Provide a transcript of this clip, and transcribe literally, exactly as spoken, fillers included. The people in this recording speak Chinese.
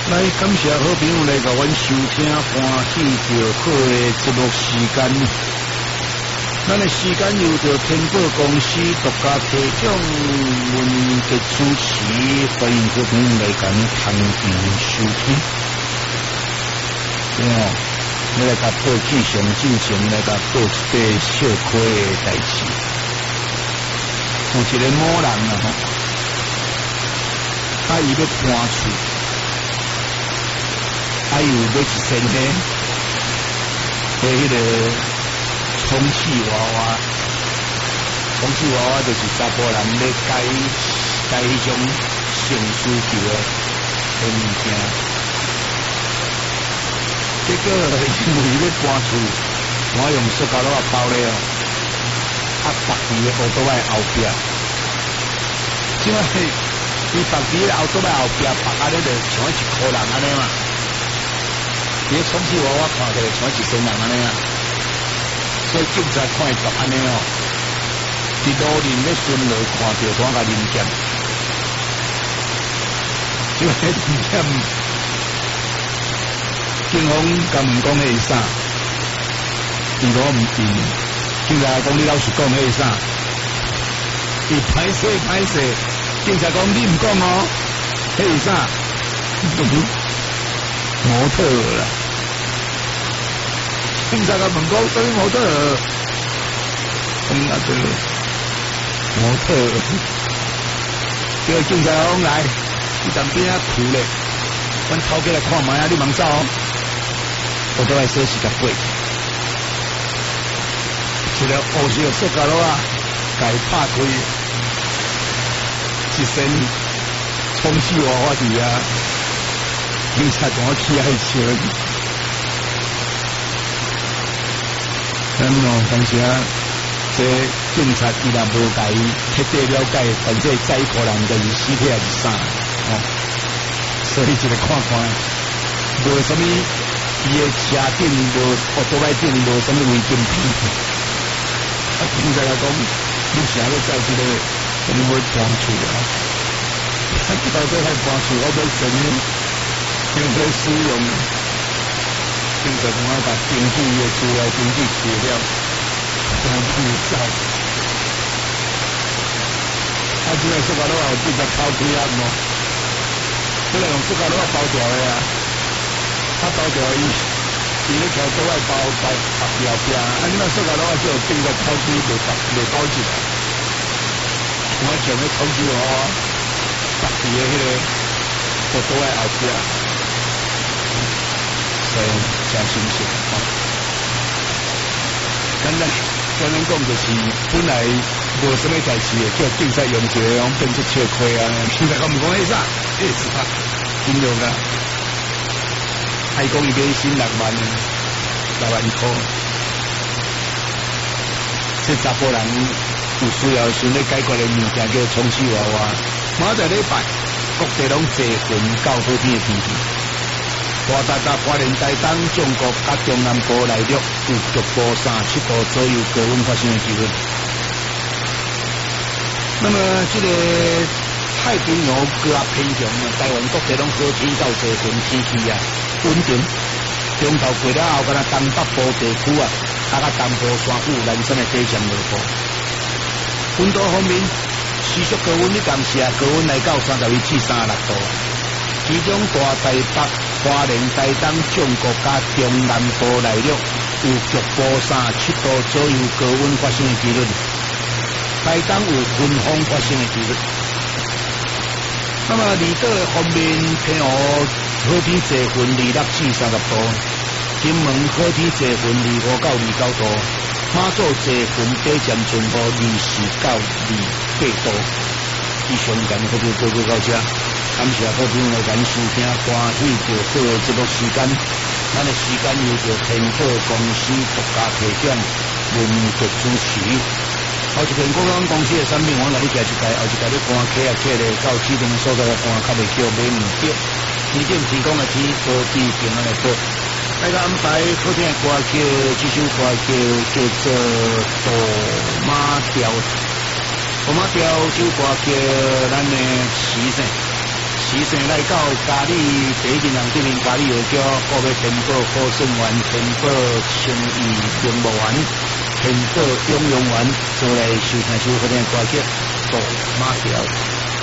来，感谢好朋友来甲阮收听欢喜着好的节目时间。咱的时间由着天宝公司独家提供，阮嘅主持欢迎好朋友来甲咱同场收听。哦，你来甲报记上进行来甲报一个小亏的代志。有一个某人啊，吼，他伊要搬厝。还有买一身呢，和迄个充气娃娃，充气娃娃就是查甫人咧改改迄种性需求的的物件。结果因为要搬厝，我用塑胶袋包咧哦，啊，绑伫个奥多麦后壁，即摆伊绑伫个奥多麦后壁，绑安尼就像一箍人安尼嘛。伊充气娃娃看起来像一身人安尼啊，所以警察看伊作安尼哦，伫路面咧巡逻看到我甲临检，即个临检，警方甲问讲迄是啥，伊讲毋对，警察讲你老实讲迄是啥，伊歹势歹势，警察讲你毋讲哦，迄是啥？模特儿啦，警察甲问讲什么模特儿？嗯啊对，模特儿。叫警察讲来，你当边啊哭咧，阮头家来看卖啊，你忙走哦。我都来说是个鬼，一个黑色的塑胶袋啊，甲伊拍开，一身充气娃娃伫啊。警察同我起爱笑，咱哦，当时啊，这警察伊若无甲伊彻底了解，反正载一个人就是死体还是啥哦，所以一个看看，无什么伊的车顶无奥多麦顶无什么违禁品，啊，警察来讲，你啥要载这个，你要搬厝啊？啊，到底还搬厝，我要什么？经济使用，警察同我把登记的资料登记资料全部走。啊，这个塑胶袋有几只偷开啊？无，这个用塑胶袋包掉的啊，啊包掉伊，伊咧条倒来包包包标标，啊，你那塑胶袋就有警察偷开未包未包起来，我将个偷起我搭伫个迄个倒倒来后壁。所以真新鲜哦！简单简单讲就是，本来无什么代志的，叫警察用一个样变做笑亏啊！警察讲唔讲迄啥？迄是啥？金融啊！还讲伊买新六万，六万块。这查甫人有需要时咧解决的物件叫充气娃娃。明仔礼拜各地拢坐云到好天的天气。大大大花莲台东、中国甲中南部内陆有局部三七度左右高温发生的几率。那么，这个太平洋高压偏强，台湾各地拢好天到多云天气啊，稳定。中头过了后，敢若东北部地区啊，啊甲东部山区南山的低降落雨。温度方面，持续高温，你当时啊，高温来到三十一至三十六度，其中大台北。花莲、台东、中国加中南部内陆有局部三七度左右高温发生的几率，台东有温风发生的几率。那么离岛方面，偏湖好天坐云二六至三十度，金门好天坐云二五到二九度，马祖坐云北渐全部二四到二八度。以上咱好朋友报告到这。感谢好朋友来咱收听欢喜着好的节目时间，咱的时间由着天宝公司独家提供，文节主持。后一篇广告公司的产品，我来你加一届，后一届你搬客啊客咧，到指定的所在来搬，较袂叫买唔着。指定提供的只高低平安的报。大家安排好听的歌曲，这首歌曲叫做《大马雕》。大马雕这首歌曲，咱的时辰。时时阵来到嘉义第一人这边，嘉义有叫国美天宝好生员、天宝生意兵务员、天宝养养员，做来收听收好听歌曲，做马条。